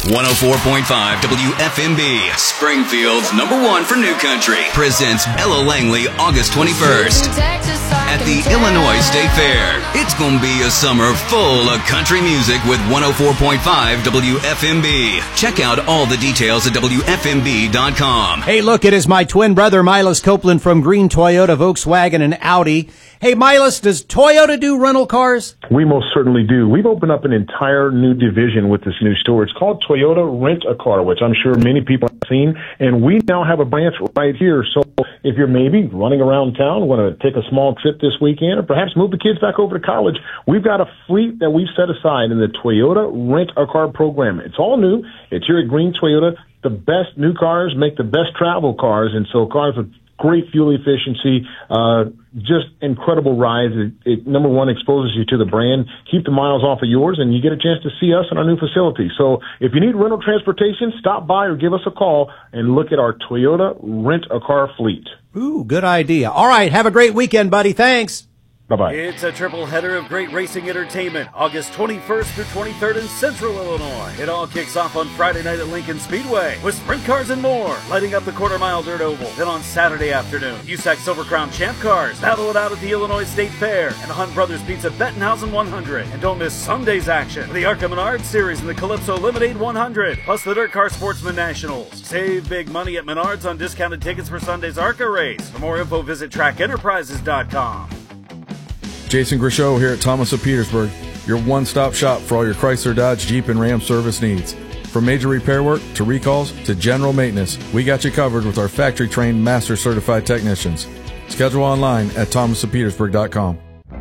104.5 WFMB, Springfield's #1 for new country, presents Ella Langley August 21st at the Illinois State Fair. It's going to be a summer full of country music with 104.5 WFMB. Check out all the details at WFMB.com. Hey, look, it is my twin brother, Milas Copeland from Green Toyota, Volkswagen, and Audi. Hey, Milas, does Toyota do rental cars? We most certainly do. We've opened up an entire new division with this new store. It's called Toyota Rent-A-Car, which I'm sure many people have seen. And we now have a branch right here. So if you're maybe running around town, want to take a small trip this weekend, or perhaps move the kids back over to college, we've got a fleet that we've set aside in the Toyota Rent-A-Car program. It's all new. It's here at Green Toyota. The best new cars make the best travel cars. And so cars with great fuel efficiency, just incredible rides. It number one, exposes you to the brand, keep the miles off of yours, and you get a chance to see us in our new facility. So if you need rental transportation, stop by or give us a call and look at our Toyota Rent-A-Car fleet. Ooh, good idea. All right, have a great weekend, buddy. Thanks. Bye-bye. It's a triple header of great racing entertainment, August 21st through 23rd in Central Illinois. It all kicks off on Friday night at Lincoln Speedway with sprint cars and more, lighting up the quarter-mile dirt oval. Then on Saturday afternoon, USAC Silver Crown Champ Cars battle it out at the Illinois State Fair and the Hunt Brothers Pizza Bettenhausen 100. And don't miss Sunday's action, the Arca Menards Series and the Calypso Lemonade 100, plus the Dirt Car Sportsman Nationals. Save big money at Menards on discounted tickets for Sunday's Arca race. For more info, visit TrackEnterprises.com. Jason Grishow here at Thomas of Petersburg, your one-stop shop for all your Chrysler, Dodge, Jeep, and Ram service needs. From major repair work to recalls to general maintenance, we got you covered with our factory-trained, master-certified technicians. Schedule online at thomasofpetersburg.com.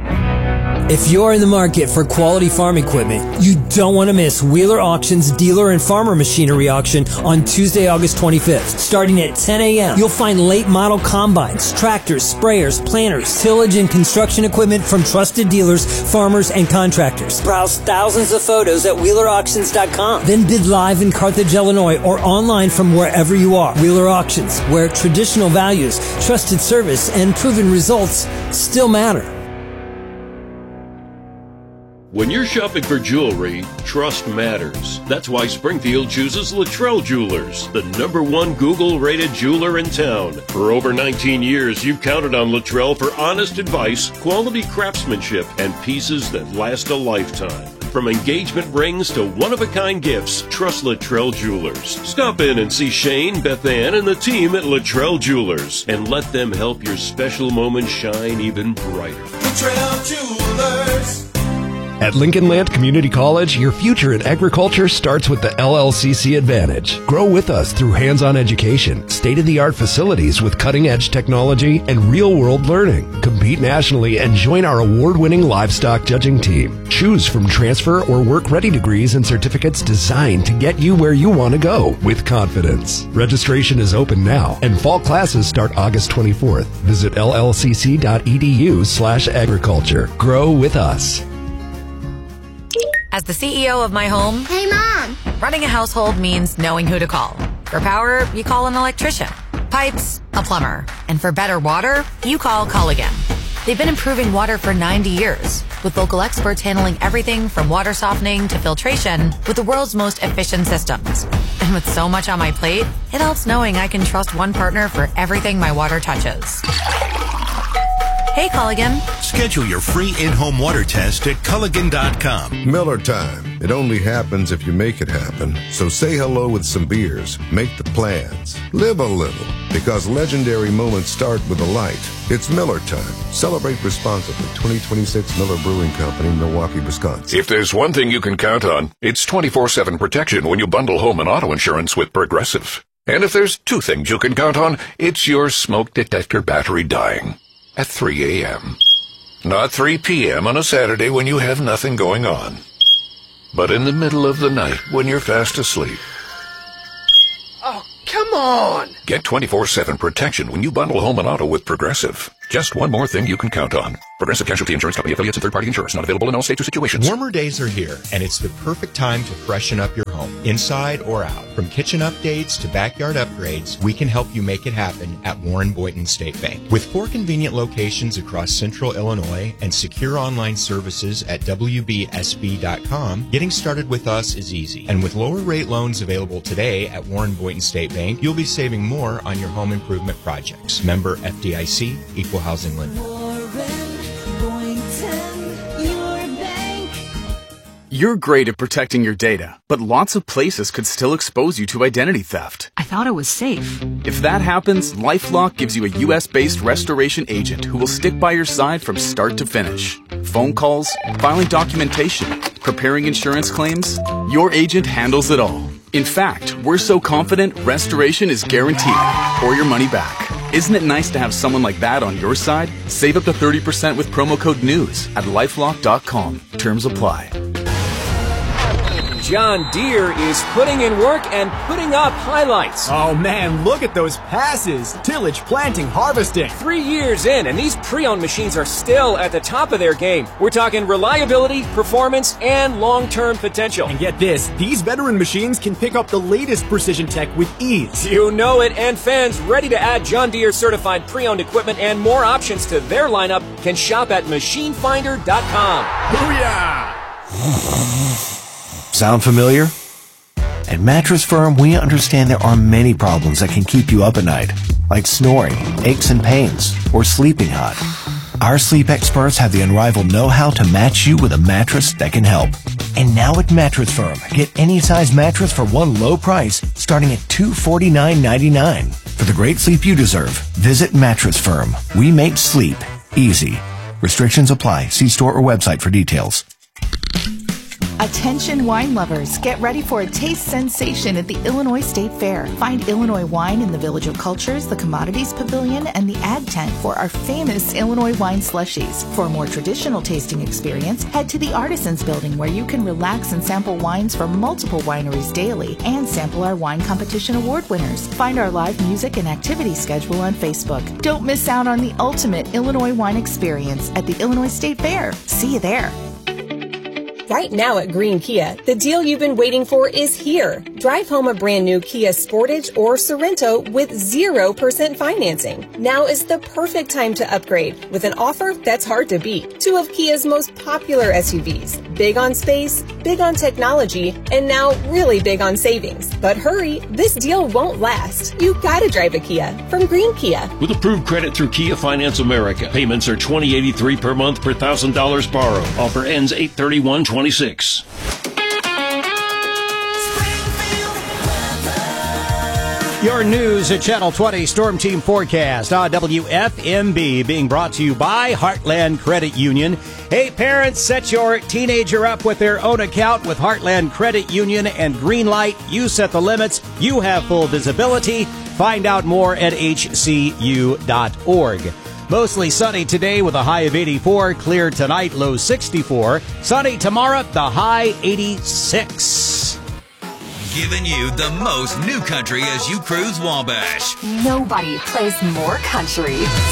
If you're in the market for quality farm equipment, you don't want to miss Wheeler Auction's Dealer and Farmer Machinery Auction on Tuesday, August 25th. Starting at 10 a.m., you'll find late model combines, tractors, sprayers, planters, tillage and construction equipment from trusted dealers, farmers, and contractors. Browse thousands of photos at WheelerAuctions.com. Then bid live in Carthage, Illinois, or online from wherever you are. Wheeler Auctions, where traditional values, trusted service, and proven results still matter. When you're shopping for jewelry, trust matters. That's why Springfield chooses Luttrell Jewelers, the #1 Google-rated jeweler in town. For over 19 years, you've counted on Luttrell for honest advice, quality craftsmanship, and pieces that last a lifetime. From engagement rings to one-of-a-kind gifts, trust Luttrell Jewelers. Stop in and see Shane, Beth Ann, and the team at Luttrell Jewelers, and let them help your special moments shine even brighter. Luttrell Jewelers. At Lincoln Land Community College, your future in agriculture starts with the LLCC Advantage. Grow with us through hands-on education, state-of-the-art facilities with cutting-edge technology, and real-world learning. Compete nationally and join our award-winning livestock judging team. Choose from transfer or work-ready degrees and certificates designed to get you where you want to go with confidence. Registration is open now, and fall classes start August 24th. Visit llcc.edu/agriculture. Grow with us. As the CEO of my home, hey, Mom! Running a household means knowing who to call. For power, you call an electrician. Pipes, a plumber. And for better water, you call Culligan. They've been improving water for 90 years, with local experts handling everything from water softening to filtration with the world's most efficient systems. And with so much on my plate, it helps knowing I can trust one partner for everything my water touches. Hey, Culligan. Schedule your free in-home water test at Culligan.com. Miller time. It only happens if you make it happen. So say hello with some beers. Make the plans. Live a little. Because legendary moments start with a light. It's Miller time. Celebrate responsibly. 2026 Miller Brewing Company, Milwaukee, Wisconsin. If there's one thing you can count on, it's 24/7 protection when you bundle home and auto insurance with Progressive. And if there's two things you can count on, it's your smoke detector battery dying. At 3 a.m. Not 3 p.m. on a Saturday when you have nothing going on. But in the middle of the night when you're fast asleep. Oh, come on! Get 24/7 protection when you bundle home and auto with Progressive. Just one more thing you can count on. Progressive Casualty Insurance Company, affiliates, and third-party insurance. Not available in all states or situations. Warmer days are here, and it's the perfect time to freshen up your home. inside or out. From kitchen updates to backyard upgrades, we can help you make it happen at Warren Boynton State Bank. With 4 convenient locations across central Illinois and secure online services at WBSB.com, getting started with us is easy. And with lower rate loans available today at Warren Boynton State Bank, you'll be saving more on your home improvement projects. Member FDIC, Equal Housing Lender. You're great at protecting your data, but lots of places could still expose you to identity theft. I thought it was safe. If that happens, LifeLock gives you a U.S.-based restoration agent who will stick by your side from start to finish. Phone calls, filing documentation, preparing insurance claims, your agent handles it all. In fact, we're so confident restoration is guaranteed or your money back. Isn't it nice to have someone like that on your side? Save up to 30% with promo code NEWS at LifeLock.com. Terms apply. John Deere is putting in work and putting up highlights. Oh man, look at those passes. Tillage, planting, harvesting. 3 years in, and these pre-owned machines are still at the top of their game. We're talking reliability, performance, and long-term potential. And get this, these veteran machines can pick up the latest precision tech with ease. You know it, and fans ready to add John Deere certified pre-owned equipment and more options to their lineup can shop at machinefinder.com. Booyah! Sound familiar? At Mattress Firm, we understand there are many problems that can keep you up at night, like snoring, aches and pains, or sleeping hot. Our sleep experts have the unrivaled know-how to match you with a mattress that can help. And now at Mattress Firm, get any size mattress for one low price, starting at $249.99. For the great sleep you deserve, visit Mattress Firm. We make sleep easy. Restrictions apply. See store or website for details. Attention wine lovers, get ready for a taste sensation at the Illinois State Fair. Find Illinois wine in the Village of Cultures, the Commodities Pavilion, and the Ag Tent for our famous Illinois wine slushies. For a more traditional tasting experience, head to the Artisans Building where you can relax and sample wines from multiple wineries daily and sample our wine competition award winners. Find our live music and activity schedule on Facebook. Don't miss out on the ultimate Illinois wine experience at the Illinois State Fair. See you there. Right now at Green Kia, the deal you've been waiting for is here. Drive home a brand new Kia Sportage or Sorento with 0% financing. Now is the perfect time to upgrade with an offer that's hard to beat. 2 of Kia's most popular SUVs. Big on space, big on technology, and now really big on savings. But hurry, this deal won't last. You gotta drive a Kia from Green Kia. With approved credit through Kia Finance America, payments are $20.83 per month per $1,000 borrowed. Offer ends 8/31/26. Your news at Channel 20 Storm Team Forecast on WFMB being brought to you by Heartland Credit Union. Hey parents, set your teenager up with their own account with Heartland Credit Union and Greenlight. You set the limits. You have full visibility. Find out more at hcu.org. Mostly sunny today with a high of 84. Clear tonight, low 64. Sunny tomorrow, the high 86. Giving you the most new country as you cruise Wabash. Nobody plays more country.